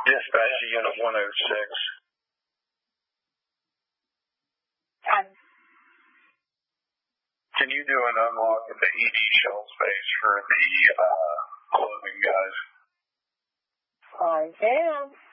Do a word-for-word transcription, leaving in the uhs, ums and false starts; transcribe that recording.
Dispatch to Unit one oh six. Um, Can you do an unlock at the E D shell space for the uh, clothing guys? I can.